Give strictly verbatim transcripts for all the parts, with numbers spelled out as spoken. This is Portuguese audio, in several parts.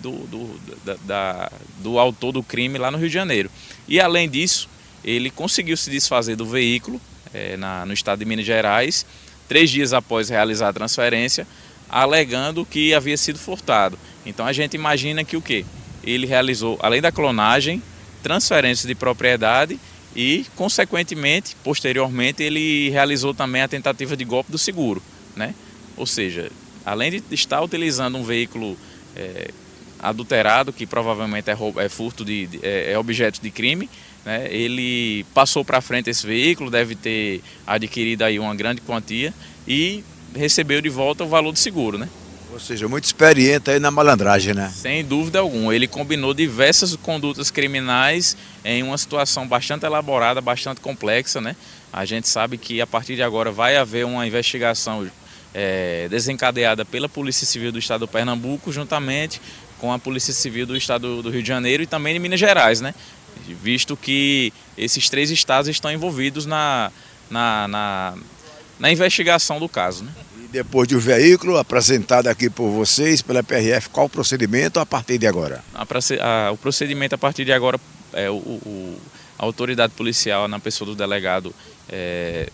do, do, da, da, do autor do crime lá no Rio de Janeiro. E além disso, ele conseguiu se desfazer do veículo é, na, no estado de Minas Gerais, três dias após realizar a transferência, alegando que havia sido furtado. Então a gente imagina que o quê? Ele realizou, além da clonagem, transferência de propriedade e, consequentemente, posteriormente, ele realizou também a tentativa de golpe do seguro, né? Ou seja, além de estar utilizando um veículo é, adulterado, que provavelmente é, roubo, é furto, de, de, é objeto de crime, né? Ele passou para frente esse veículo, deve ter adquirido aí uma grande quantia e recebeu de volta o valor do seguro, né? Ou seja, muito experiente aí na malandragem, né? Sem dúvida alguma. Ele combinou diversas condutas criminais em uma situação bastante elaborada, bastante complexa, né? A gente sabe que a partir de agora vai haver uma investigação é, desencadeada pela Polícia Civil do Estado do Pernambuco, juntamente com a Polícia Civil do Estado do Rio de Janeiro e também de Minas Gerais, né? Visto que esses três estados estão envolvidos na, na, na, na investigação do caso, né? Depois do veículo apresentado aqui por vocês, pela P R F, qual o procedimento a partir de agora? A, a, o procedimento a partir de agora, é, o, o, a autoridade policial, na pessoa do delegado, é,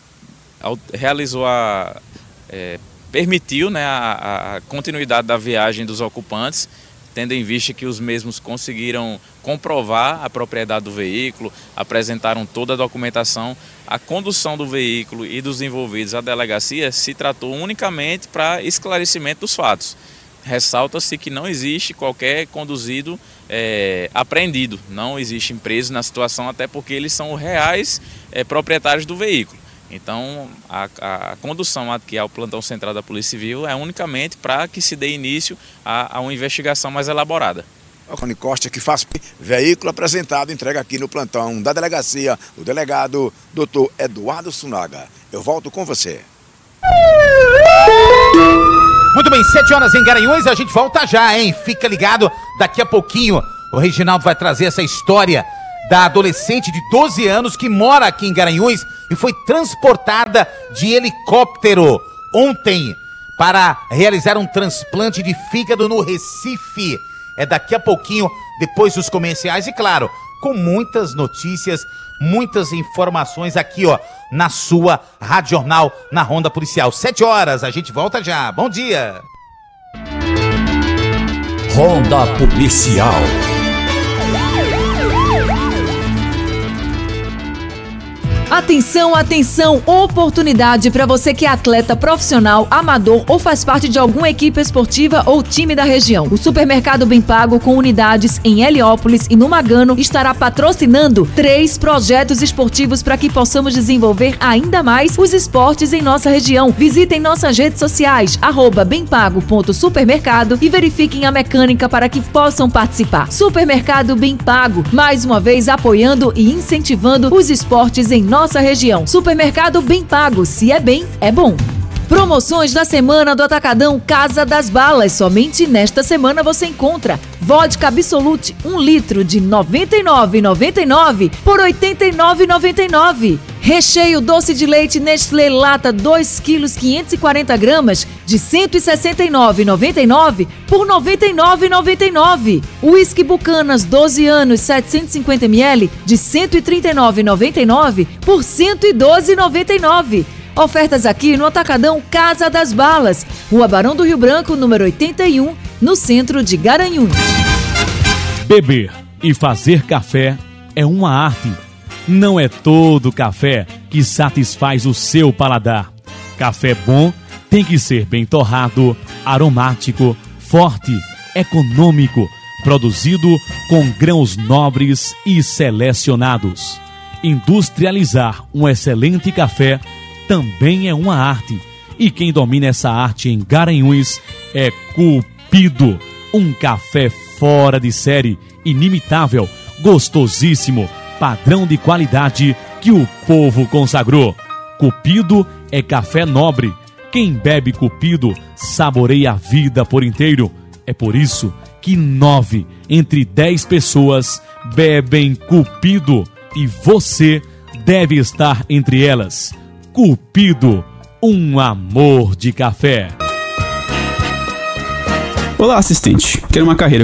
realizou a... É, permitiu, né, a, a continuidade da viagem dos ocupantes, tendo em vista que os mesmos conseguiram comprovar a propriedade do veículo, apresentaram toda a documentação. A condução do veículo e dos envolvidos à delegacia se tratou unicamente para esclarecimento dos fatos. Ressalta-se que não existe qualquer conduzido é, apreendido, não existe preso na situação, até porque eles são os reais é, proprietários do veículo. Então, a, a, a condução aqui ao plantão central da Polícia Civil é unicamente para que se dê início a, a uma investigação mais elaborada. O Rony Costa, que faz veículo apresentado, entrega aqui no plantão da delegacia o delegado doutor Eduardo Sunaga. Eu volto com você. Muito bem, sete horas em Garanhuns, a gente volta já, hein? Fica ligado, daqui a pouquinho o Reginaldo vai trazer essa história da adolescente de doze anos que mora aqui em Garanhuns e foi transportada de helicóptero ontem para realizar um transplante de fígado no Recife. É daqui a pouquinho, depois dos comerciais e, claro, com muitas notícias, muitas informações aqui, ó, na sua Rádio Jornal, na Ronda Policial. Sete horas, a gente volta já. Bom dia! Ronda Policial. Atenção, atenção, oportunidade para você que é atleta profissional, amador ou faz parte de alguma equipe esportiva ou time da região. O Supermercado Bem Pago, com unidades em Heliópolis e no Magano, estará patrocinando três projetos esportivos para que possamos desenvolver ainda mais os esportes em nossa região. Visitem nossas redes sociais, arroba bempago.supermercado e verifiquem a mecânica para que possam participar. Supermercado Bem Pago, mais uma vez apoiando e incentivando os esportes em nossa nossa região. Supermercado Bem Pago, se é bem, é bom. Promoções da semana do Atacadão Casa das Balas. Somente nesta semana você encontra vodka Absolute, um litro de noventa e nove reais e noventa e nove centavos por oitenta e nove reais e noventa e nove centavos. Recheio doce de leite Nestlé Lata dois quilos quinhentos e quarenta gramas de cento e sessenta e nove reais e noventa e nove centavos por noventa e nove reais e noventa e nove centavos. Whisky Bucanas doze anos setecentos e cinquenta mililitros de cento e trinta e nove reais e noventa e nove centavos por cento e doze reais e noventa e nove centavos. Ofertas aqui no Atacadão Casa das Balas, Rua Barão do Rio Branco, número oitenta e um, no centro de Garanhuns. Beber e fazer café é uma arte. Não é todo café que satisfaz o seu paladar. Café bom tem que ser bem torrado, aromático, forte, econômico, produzido com grãos nobres e selecionados. Industrializar um excelente café também é uma arte. E quem domina essa arte em Garanhuns é Cupido. Um café fora de série, inimitável, gostosíssimo, padrão de qualidade que o povo consagrou. Cupido é café nobre. Quem bebe Cupido saboreia a vida por inteiro. É por isso que nove entre dez pessoas bebem Cupido e você deve estar entre elas. Cupido, um amor de café. Olá, assistente. Quero uma carreira